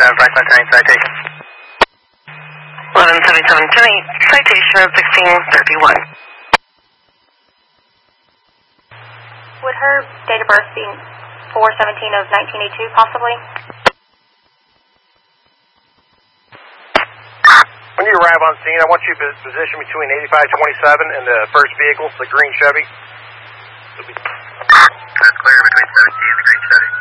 559 citation. 1177 citation of 1631. Would her date of birth be 4/17 of 1982, possibly? When you arrive on scene, I want you to position between 8527 and the first vehicle, the green Chevy. That's clear between 17 and the green Chevy.